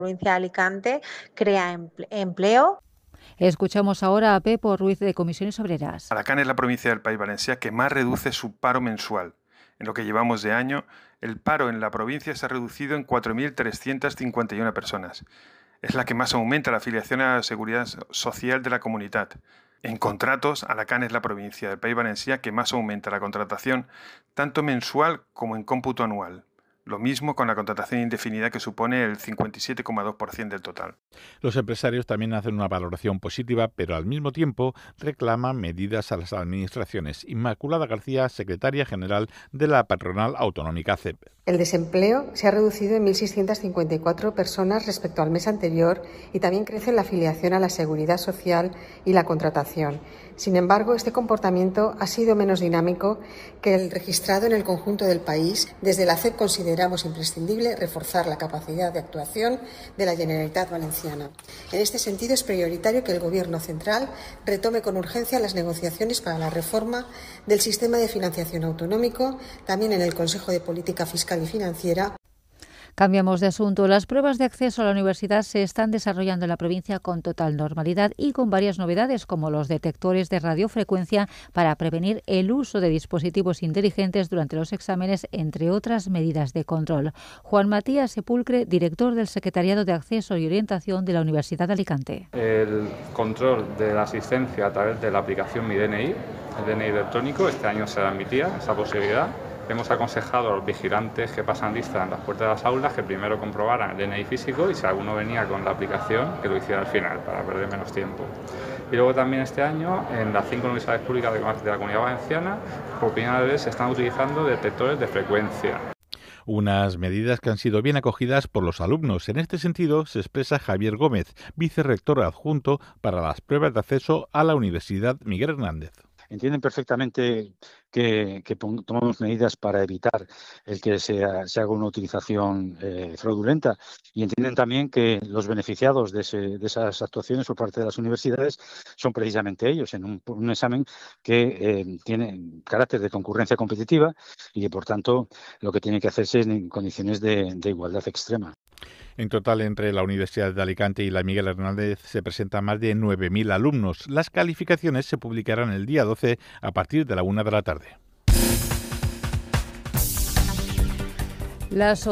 provincia de Alicante crea empleo. Escuchamos ahora a Pepo Ruiz de Comisiones Obreras. Alacant es la provincia del País Valencià que más reduce su paro mensual. En lo que llevamos de año, el paro en la provincia se ha reducido en 4.351 personas. Es la que más aumenta la afiliación a la seguridad social de la comunidad. En contratos, Alacant es la provincia del País Valencià que más aumenta la contratación, tanto mensual como en cómputo anual. Lo mismo con la contratación indefinida, que supone el 57,2% del total. Los empresarios también hacen una valoración positiva, pero al mismo tiempo reclaman medidas a las administraciones. Inmaculada García, secretaria general de la patronal autonómica CEP. El desempleo se ha reducido en 1.654 personas respecto al mes anterior y también crece la afiliación a la seguridad social y la contratación. Sin embargo, este comportamiento ha sido menos dinámico que el registrado en el conjunto del país. Desde la CEP consideramos imprescindible reforzar la capacidad de actuación de la Generalitat Valenciana. En este sentido, es prioritario que el Gobierno central retome con urgencia las negociaciones para la reforma del sistema de financiación autonómico, también en el Consejo de Política Fiscal y Financiera. Cambiamos de asunto. Las pruebas de acceso a la universidad se están desarrollando en la provincia con total normalidad y con varias novedades, como los detectores de radiofrecuencia para prevenir el uso de dispositivos inteligentes durante los exámenes, entre otras medidas de control. Juan Matías Sepulcre, director del Secretariado de Acceso y Orientación de la Universidad de Alicante. El control de la asistencia a través de la aplicación Mi DNI, el DNI electrónico, este año se admitía esa posibilidad. Hemos aconsejado a los vigilantes que pasan lista en las puertas de las aulas que primero comprobaran el DNI físico y si alguno venía con la aplicación que lo hiciera al final para perder menos tiempo. Y luego también este año en las 5 universidades públicas de la Comunidad Valenciana por primera vez se están utilizando detectores de frecuencia. Unas medidas que han sido bien acogidas por los alumnos. En este sentido se expresa Javier Gómez, vicerrector adjunto para las pruebas de acceso a la Universidad Miguel Hernández. Entienden perfectamente que tomamos medidas para evitar el que se haga una utilización fraudulenta, y entienden también que los beneficiados de esas actuaciones por parte de las universidades son precisamente ellos, en un examen que tiene carácter de concurrencia competitiva y que, por tanto, lo que tiene que hacerse es en condiciones de igualdad extrema. En total, entre la Universidad de Alicante y la Miguel Hernández se presentan más de 9.000 alumnos. Las calificaciones se publicarán el día 12 a partir de la 1 de la tarde. Las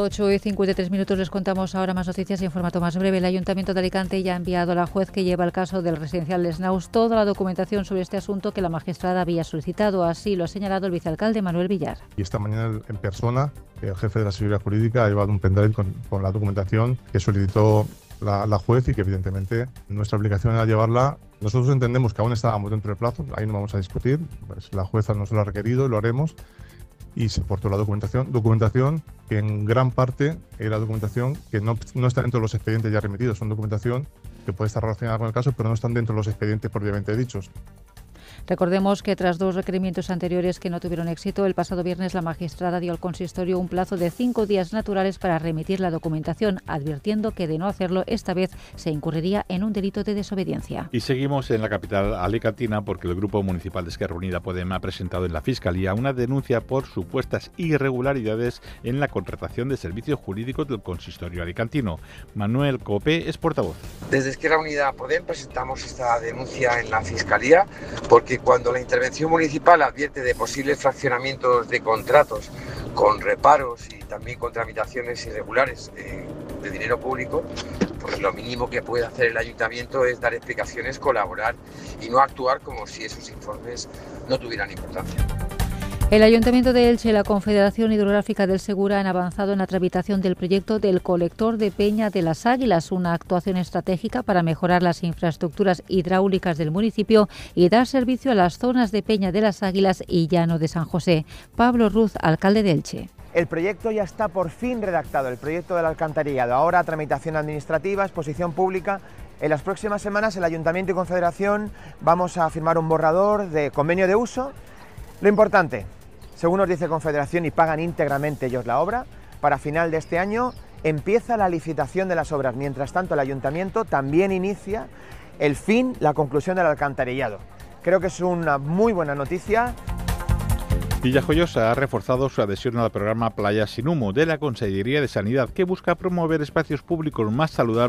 8:53 les contamos ahora más noticias en formato más breve. El Ayuntamiento de Alicante ya ha enviado a la juez que lleva el caso del residencial Les Naus toda la documentación sobre este asunto que la magistrada había solicitado. Así lo ha señalado el vicealcalde Manuel Villar. Y esta mañana en persona el jefe de la seguridad jurídica ha llevado un pendrive con la documentación que solicitó la juez y que evidentemente nuestra obligación era llevarla. Nosotros entendemos que aún estábamos dentro del plazo, ahí no vamos a discutir, pues la jueza nos lo ha requerido y lo haremos. Y se aportó la documentación que en gran parte era documentación que no está dentro de los expedientes ya remitidos, son documentación que puede estar relacionada con el caso, pero no están dentro de los expedientes propiamente dichos. Recordemos que tras 2 requerimientos anteriores que no tuvieron éxito, el pasado viernes la magistrada dio al consistorio un plazo de 5 días naturales para remitir la documentación, advirtiendo que de no hacerlo esta vez se incurriría en un delito de desobediencia. Y seguimos en la capital alicantina porque el Grupo Municipal de Esquerra Unida Podem ha presentado en la Fiscalía una denuncia por supuestas irregularidades en la contratación de servicios jurídicos del consistorio alicantino. Manuel Copé es portavoz. Desde Esquerra Unida Podem presentamos esta denuncia en la Fiscalía porque cuando la intervención municipal advierte de posibles fraccionamientos de contratos con reparos y también con tramitaciones irregulares de dinero público, pues lo mínimo que puede hacer el ayuntamiento es dar explicaciones, colaborar y no actuar como si esos informes no tuvieran importancia. El Ayuntamiento de Elche y la Confederación Hidrográfica del Segura han avanzado en la tramitación del proyecto del colector de Peña de las Águilas, una actuación estratégica para mejorar las infraestructuras hidráulicas del municipio y dar servicio a las zonas de Peña de las Águilas y Llano de San José. Pablo Ruz, alcalde de Elche. El proyecto ya está por fin redactado, el proyecto del alcantarillado. Ahora tramitación administrativa, exposición pública. En las próximas semanas el Ayuntamiento y Confederación vamos a firmar un borrador de convenio de uso. Lo importante, según nos dice Confederación, y pagan íntegramente ellos la obra, para final de este año empieza la licitación de las obras. Mientras tanto, el Ayuntamiento también inicia la conclusión del alcantarillado. Creo que es una muy buena noticia. Villajoyosa ha reforzado su adhesión al programa Playas sin Humo de la Consellería de Sanidad, que busca promover espacios públicos más saludables